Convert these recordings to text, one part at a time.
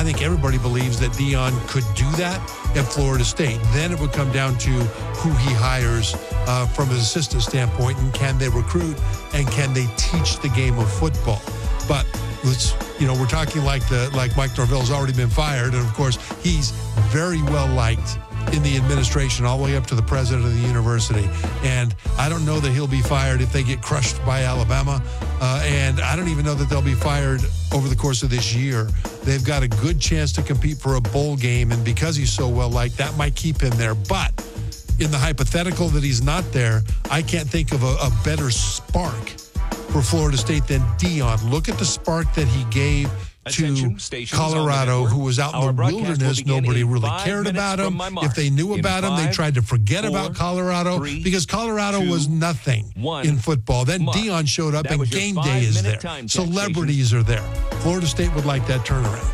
I think everybody believes that Deion could do that at Florida State. Then it would come down to who he hires from an assistant standpoint, and can they recruit and can they teach the game of football. But we're talking like Mike Norvell's already been fired, and of course he's very well liked in the administration all the way up to the president of the university. And I don't know that he'll be fired if they get crushed by Alabama. And I don't even know that they'll be fired over the course of this year. They've got a good chance to compete for a bowl game, and because he's so well liked, that might keep him there. But in the hypothetical that he's not there, I can't think of a better spark for Florida State than Deion. Look at the spark that he gave to Colorado, who was out in the wilderness. Nobody really cared about him. If they knew about him, they tried to forget about Colorado because Colorado was nothing in football. Then Deion showed up, and game day is there. Celebrities are there. Florida State would like that turnaround.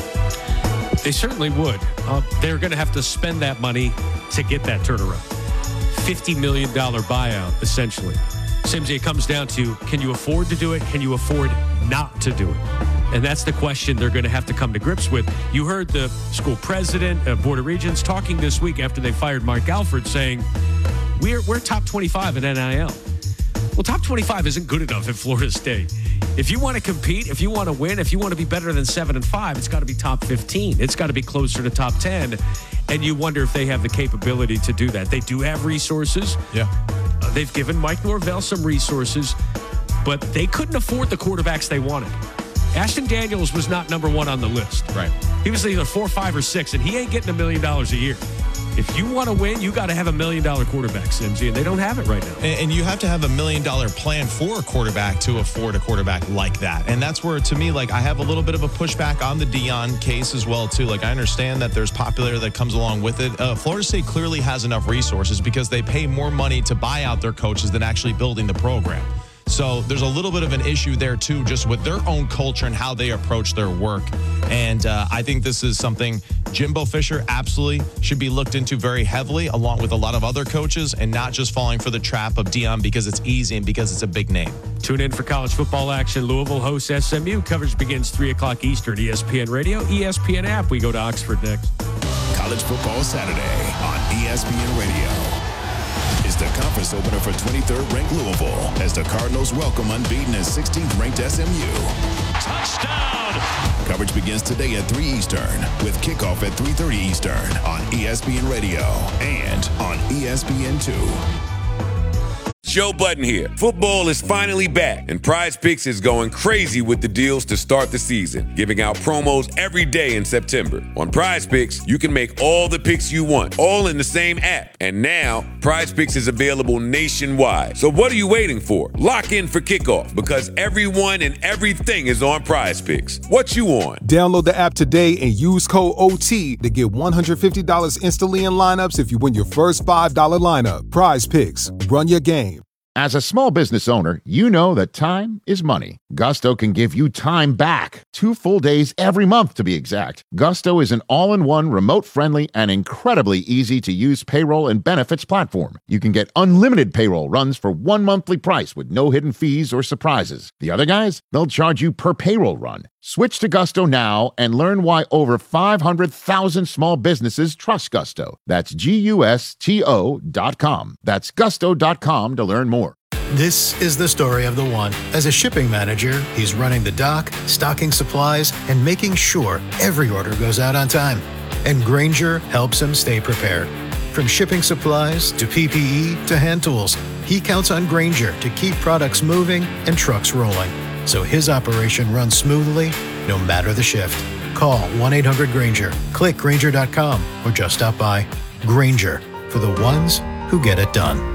They certainly would. They're going to have to spend that money to get that turnaround. $50 million buyout, essentially. Simsy, it comes down to, can you afford to do it? Can you afford not to do it? And that's the question they're going to have to come to grips with. You heard the school president of Board of Regents talking this week after they fired Mark Alford saying, we're top 25 in NIL. Well, top 25 isn't good enough at Florida State. If you want to compete, if you want to win, if you want to be better than 7-5, it's got to be top 15. It's got to be closer to top 10. And you wonder if they have the capability to do that. They do have resources. Yeah. They've given Mike Norvell some resources, but they couldn't afford the quarterbacks they wanted. Ashton Daniels was not number one on the list. Right. He was either 4, 5, or 6, and he ain't getting $1 million a year. If you want to win, you got to have $1 million quarterback, Simsy, and they don't have it right now. And you have to have $1 million plan for a quarterback to afford a quarterback like that. And that's where, to me, I have a little bit of a pushback on the Deion case as well, too. I understand that there's popularity that comes along with it. Florida State clearly has enough resources because they pay more money to buy out their coaches than actually building the program. So there's a little bit of an issue there, too, just with their own culture and how they approach their work. And I think this is something Jimbo Fisher absolutely should be looked into very heavily, along with a lot of other coaches, and not just falling for the trap of Deion because it's easy and because it's a big name. Tune in for college football action. Louisville hosts SMU. Coverage begins 3 o'clock Eastern. ESPN Radio, ESPN app. We go to Oxford next. College Football Saturday on ESPN Radio. Is the conference opener for 23rd ranked Louisville as the Cardinals welcome unbeaten and 16th ranked SMU. Touchdown! Coverage begins today at 3 Eastern with kickoff at 3:30 Eastern on ESPN Radio and on ESPN2. Joe Budden here. Football is finally back, and Prize Picks is going crazy with the deals to start the season, giving out promos every day in September. On Prize Picks, you can make all the picks you want, all in the same app. And now, Prize Picks is available nationwide. So what are you waiting for? Lock in for kickoff, because everyone and everything is on Prize Picks. What you on? Download the app today and use code OT to get $150 instantly in lineups if you win your first $5 lineup. Prize Picks. Run your game. As a small business owner, you know that time is money. Gusto can give you time back. 2 full days every month, to be exact. Gusto is an all-in-one, remote-friendly, and incredibly easy-to-use payroll and benefits platform. You can get unlimited payroll runs for 1 monthly price with no hidden fees or surprises. The other guys, they'll charge you per payroll run. Switch to Gusto now and learn why over 500,000 small businesses trust Gusto. That's GUSTO.com. That's gusto.com to learn more. This is the story of the one. As a shipping manager, he's running the dock, stocking supplies, and making sure every order goes out on time. And Grainger helps him stay prepared. From shipping supplies to PPE to hand tools, he counts on Grainger to keep products moving and trucks rolling, so his operation runs smoothly no matter the shift. Call 1-800-GRAINGER, click Grainger.com, or just stop by. Grainger, for the ones who get it done.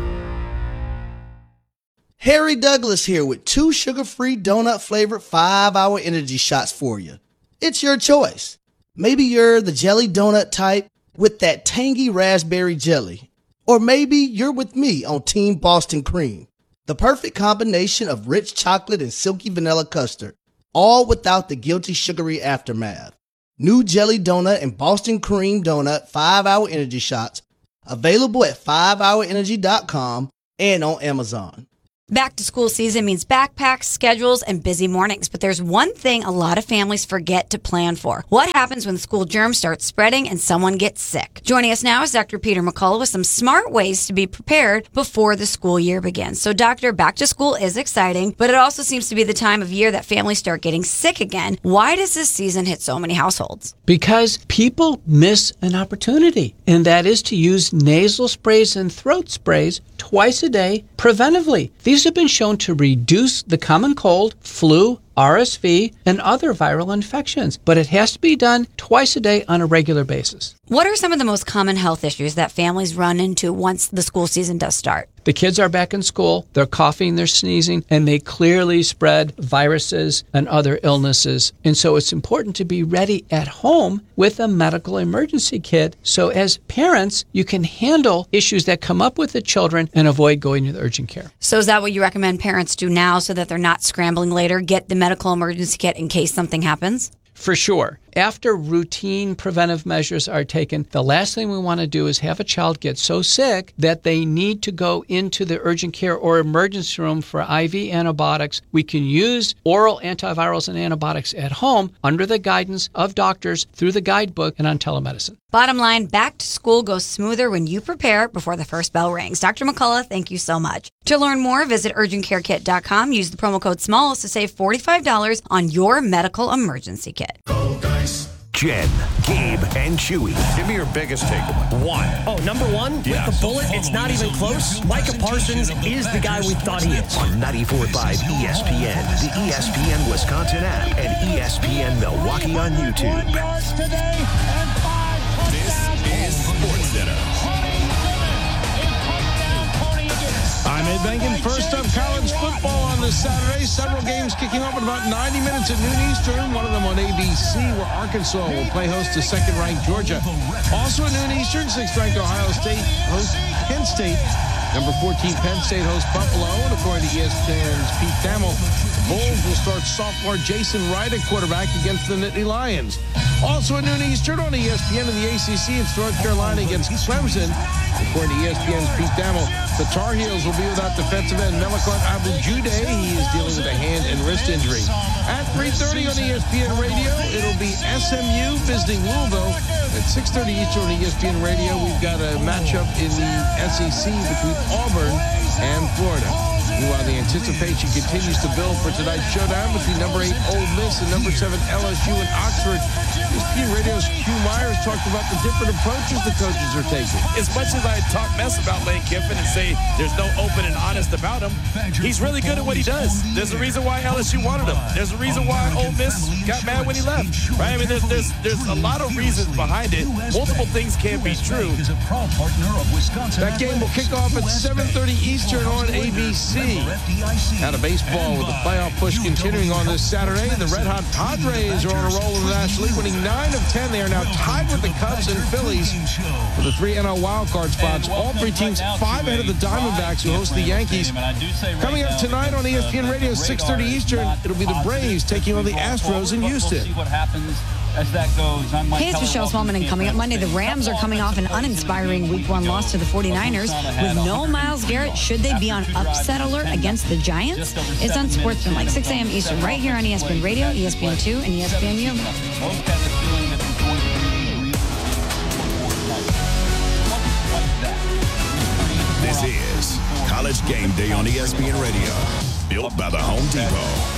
Harry Douglas here with 2 sugar-free donut-flavored 5-hour energy shots for you. It's your choice. Maybe you're the jelly donut type with that tangy raspberry jelly. Or maybe you're with me on Team Boston Cream. The perfect combination of rich chocolate and silky vanilla custard, all without the guilty sugary aftermath. New jelly donut and Boston Cream donut 5-hour energy shots available at 5hourenergy.com and on Amazon. Back to school season means backpacks, schedules, and busy mornings. But there's one thing a lot of families forget to plan for. What happens when school germs start spreading and someone gets sick? Joining us now is Dr. Peter McCullough with some smart ways to be prepared before the school year begins. So, Doctor, back to school is exciting, but it also seems to be the time of year that families start getting sick again. Why does this season hit so many households? Because people miss an opportunity, and that is to use nasal sprays and throat sprays twice a day preventively. These have been shown to reduce the common cold, flu, RSV, and other viral infections, but it has to be done twice a day on a regular basis. What are some of the most common health issues that families run into once the school season does start? The kids are back in school, they're coughing, they're sneezing, and they clearly spread viruses and other illnesses. And so it's important to be ready at home with a medical emergency kit. So as parents, you can handle issues that come up with the children and avoid going to the urgent care. So is that what you recommend parents do now so that they're not scrambling later? Get the medical emergency kit in case something happens? For sure. After routine preventive measures are taken, the last thing we want to do is have a child get so sick that they need to go into the urgent care or emergency room for IV antibiotics. We can use oral antivirals and antibiotics at home under the guidance of doctors through the guidebook and on telemedicine. Bottom line, back to school goes smoother when you prepare before the first bell rings. Dr. McCullough, thank you so much. To learn more, visit urgentcarekit.com. Use the promo code SMALLS to save $45 on your medical emergency kit. Jen, Gabe, and Chewy. Give me your biggest takeaway. One. Oh, number one? Yes. With the bullet, it's not even close. Micah Parsons is the guy we thought he is. On 94.5 ESPN, the ESPN Wisconsin app, and ESPN Milwaukee on YouTube. This is SportsCenter. I'm Ed Benkin. First up, college football on this Saturday. Several games kicking off in about 90 minutes at noon Eastern. One of them on ABC, where Arkansas will play host to second-ranked Georgia. Also at noon Eastern, 6th-ranked Ohio State hosts Penn State. Number 14, Penn State hosts Buffalo. And according to ESPN's Pete Thamel, the Bulls will start sophomore Jason Wright at quarterback against the Nittany Lions. Also at noon Eastern on ESPN in the ACC, it's North Carolina against Clemson. According to ESPN's Pete Thamel, the Tar Heels will be without defensive end Melakot Abu-Jude. He is dealing with a hand and wrist injury. At 3:30 on ESPN Radio, it'll be SMU visiting Louisville. At 6:30 Eastern on ESPN Radio, we've got a matchup in the SEC between Auburn and Florida. Meanwhile, the anticipation continues to build for tonight's showdown between number 8 Ole Miss and number 7 LSU in Oxford. ESPN Radio's Hugh Myers talked about the different approaches the coaches are taking. As much as I talk mess about Lane Kiffin and say there's no open and honest about him, he's really good at what he does. There's a reason why LSU wanted him. There's a reason why Ole Miss got mad when he left. Right? I mean, there's a lot of reasons behind it. Multiple things can be true. That game will kick off at 7:30 Eastern on ABC. Out of baseball with the playoff push continuing on this Saturday. The Red Hot Padres are on a roll in the National League, winning 9 of 10. They are now tied with the Cubs and Phillies for the 3 NL wildcard spots. All 3 teams 5 ahead of the Diamondbacks, who host the Yankees. Coming up tonight on ESPN Radio, 6:30 Eastern, it'll be the Braves taking on the Astros in Houston. As that goes, hey, it's Michelle Smallman, and coming up Monday, the Rams are coming off an uninspiring Week 1 loss to the 49ers. With no Myles Garrett, should they be on upset alert against the Giants? It's on Sportsman, like 6 a.m. Eastern, right here on ESPN Radio, ESPN2, and ESPNU. This is College Game Day on ESPN Radio, built by the Home Depot.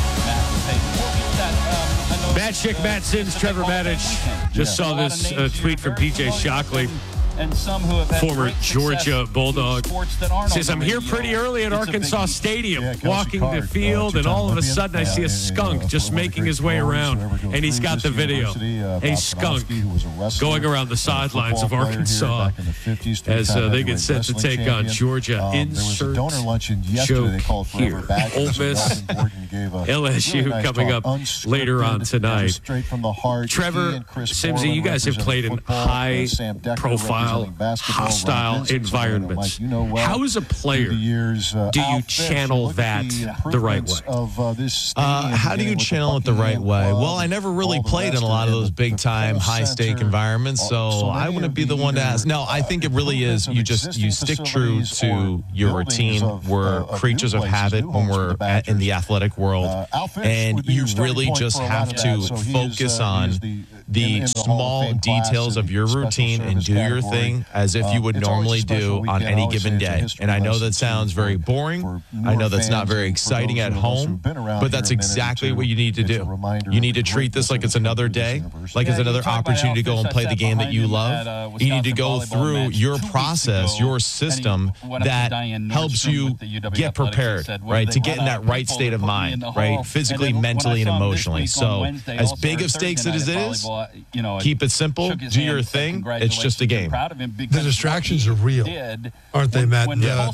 Matt Schick, Matt Sims, Trevor Matich. Just saw this tweet from PJ Shockley, former Georgia Bulldog. Says, I'm here pretty early at Arkansas Stadium, walking the field, and all of a sudden I see a skunk just making his way around. And he's got the video. A skunk going around the sidelines of Arkansas as they get set to take on Georgia. Insert joke here. Ole Miss, LSU coming up later on tonight. Trevor, Simsy, you guys have played in high-profile hostile environments. How, as a player, do you channel that the right way? How do you channel it the right way? Well, I never really played in a lot of those big-time, high-stake environments, so I wouldn't be the one to ask. No, I think it really is. You stick true to your routine. We're creatures of habit when we're in the athletic world, and you really just have to focus on the small details of your routine and do your thing as if you would normally do on any given day. And I know that sounds very boring. I know that's not very exciting at home, but that's exactly what you need to do. You need to treat this like it's another day, like it's another opportunity to go and play the game that you love. You need to go through your process, your system that helps you get prepared, right, to get in that right state of mind, right, physically, mentally, and emotionally. So as big of stakes as it is, keep it simple, do your thing. It's just a game. The distractions are real, aren't they, Matt?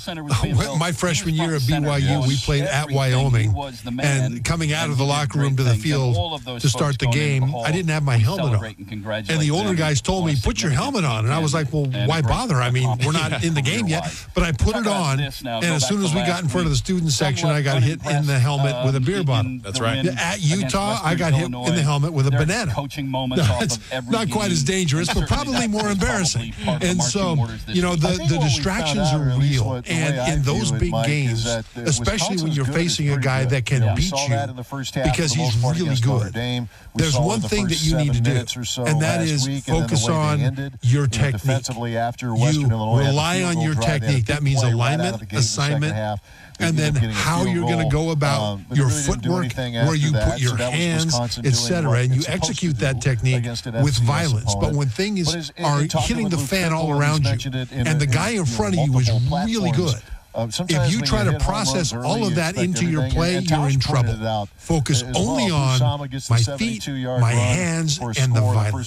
My freshman year at BYU, we played at Wyoming, and coming out of the locker room to the field to start the game, I didn't have my helmet on. And the older guys told me, put your helmet on. And I was like, well, why bother? I mean, we're not in the game yet. But I put it on, and as soon as we got in front of the student section, I got hit in the helmet with a beer bottle. That's right. At Utah, I got hit in the helmet with a banana. It's not quite as dangerous, but probably more embarrassing. And so, the distractions are real. And in those big games, especially when you're facing a guy that can beat you because he's really good, there's one thing that you need to do, and that is focus on your technique. You rely on your technique. That means alignment, assignment, and then how you're going to go about your footwork, where you put your hands, etc., and you execute that technique with violence. But when things are hitting the fan all around you, and the guy in front of you is really good, if you try to process all of that into your play, you're in trouble. Focus only on my feet, my hands, and the violence.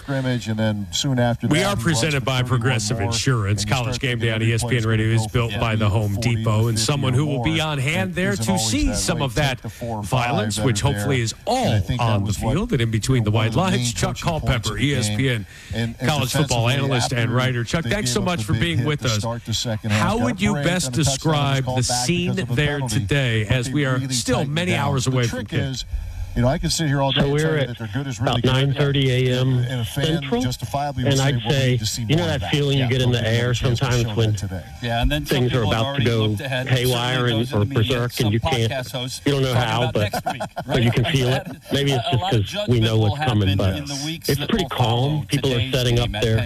We are presented by Progressive Insurance. College Game Day on ESPN Radio is built by the Home Depot, and someone who will be on hand there to see some of that violence, which hopefully is all on the field and in between the white lines. Chuck Culpepper, ESPN college football analyst and writer. Chuck, thanks so much for being with us. How would you best describe the scene there today as we are still many hours away from kick? I could sit here all day and tell you that they're good as really good. About 9:30 a.m. Central, and I'd say, that feeling you get in the air sometimes when things are about to go haywire or berserk, and you don't know how, but you can feel it. Maybe it's just because we know what's coming, but it's pretty calm. People are setting up their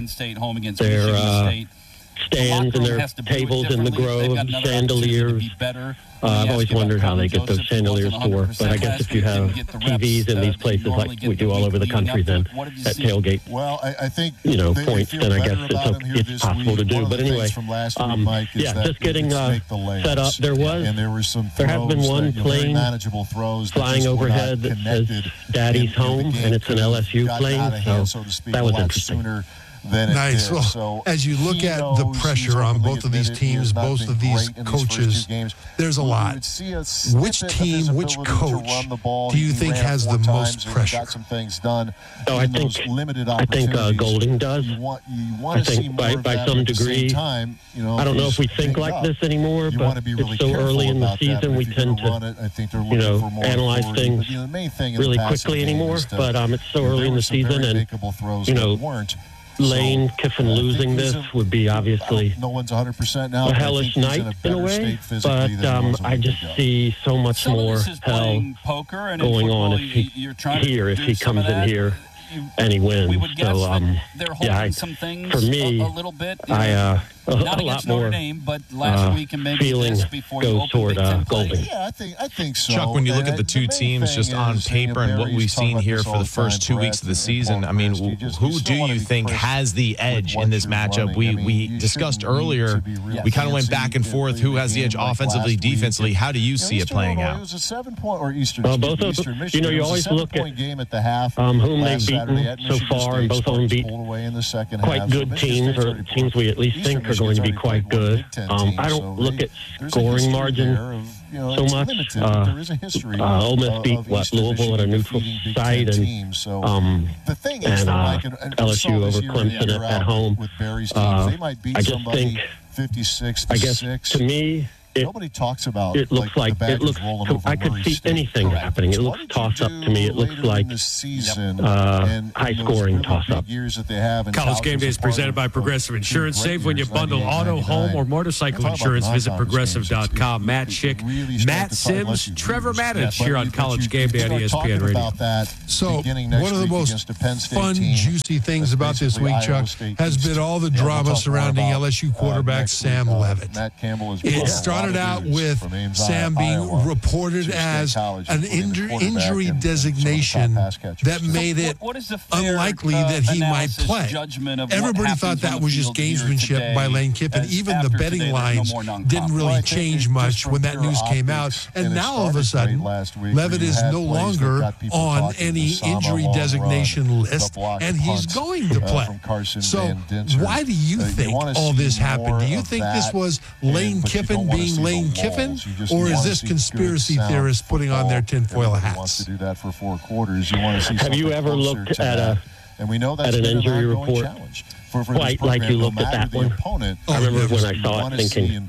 stands and their tables in the grove, chandeliers. I've always wondered how they get those chandeliers to work, but I guess if you have TVs in these places like we do all over the country, then that tailgate, points, then I guess it's possible to do. But anyway, just getting set up. There has been one plane flying overhead that says "Daddy's Home," and it's an LSU plane, so that was interesting. Nice. Well, as you look at the pressure on both of these teams, both of these coaches, there's a lot. Which team, which coach do you think has the most pressure? I think Golding does. I think by some degree, I don't know if we think like this anymore, but it's so early in the season, we tend to, analyze things really quickly anymore. But it's so early in the season, and, Lane Kiffin losing this would be obviously a hellish night in a way, but I just see so much more hell going on if he comes in here and he wins. So, for me, a lot more feeling goes toward Golding. Yeah, I think so. Chuck, when you look at the two teams just on paper and what we've seen here for the first 2 weeks of the season, I mean, who do you think has the edge in this matchup? We discussed earlier, we kind of went back and forth who has the edge offensively, defensively. How do you see it playing out? Well, both of them, you always look at whom they've beaten so far, and both of them beat quite good teams, or teams we at least think are are going to be quite good. I don't look at scoring margin so much. Ole Miss beat Louisville at a neutral site, and LSU over Clemson at home. I just think, I guess to me, nobody talks about it looks like I could see anything happening. It looks toss up to me. It looks like high scoring toss up. College Game Day is presented by Progressive Insurance. Save when you bundle auto, home, or motorcycle insurance. Visit progressive.com. Matt Schick, Matt Sims, Trevor Maddich here on College Game Day on ESPN Radio. So one of the most fun, juicy things about this week, Chuck, has been all the drama surrounding LSU quarterback Sam Leavitt. It started out with Sam being reported as an injury designation that made it unlikely that he might play. Everybody thought that was just gamesmanship by Lane Kiffin. Even the betting lines didn't really change much when that news came out. And now all of a sudden, Leavitt is no longer on any injury designation list, and he's going to play. So why do you think all this happened? Do you think this was Lane Kiffin being Lane Kiffin, or is this conspiracy theorists putting on their tinfoil hats? Have you ever looked at an injury report quite like you looked at that one? I remember when I saw it thinking,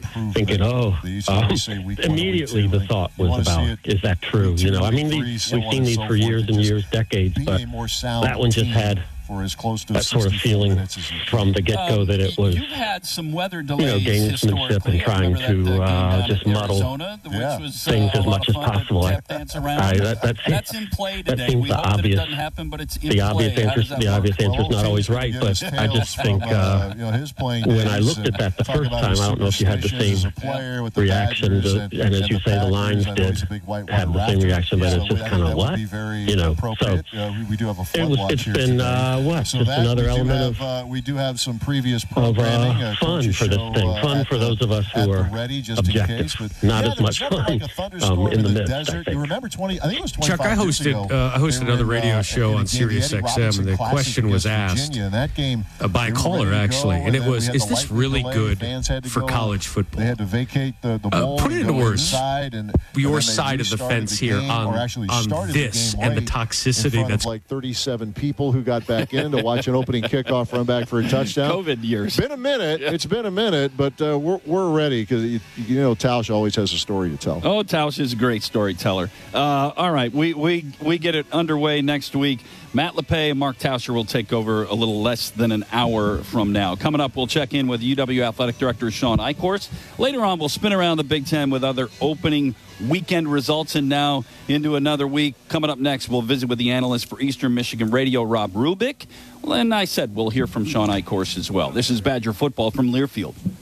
immediately the thought was about, is that true? You know, I mean, we've seen these for years and years, decades, but that one just had that sort of feeling from the get-go that it was, you've had some weather delays, gamesmanship and trying to just muddle things as much as possible. That seems the obvious. The obvious answer is not always right, but I just think when I looked at that the first time, I don't know if you had the same reaction, and as you say, the lines did have the same reaction, but it's just kind of what, So it's been. Just another element of we do have some previous programming fun for this thing. Fun for those of us who are objective. Not as much fun in the midst. I think. You remember I think it was 25 Chuck, I hosted another radio show on Sirius XM, and the question was asked by a caller actually, and it was, "Is this really good for college football?" They had to vacate the bowl. Put it into words. Your side of the fence here on this and the toxicity that's like 37 people who got back in to watch an opening kickoff run back for a touchdown. COVID years. It's been a minute. Yeah. It's been a minute, but we're ready because Tausch always has a story to tell. Oh, Tausch is a great storyteller. All right, we get it underway next week. Matt LePay and Mark Tauscher will take over a little less than an hour from now. Coming up, we'll check in with UW Athletic Director Sean Eichhorst. Later on, we'll spin around the Big Ten with other opening weekend results, and now into another week. Coming up next, we'll visit with the analyst for Eastern Michigan Radio, Rob Rubik. Well, and I said we'll hear from Sean Eichhorst as well. This is Badger Football from Learfield.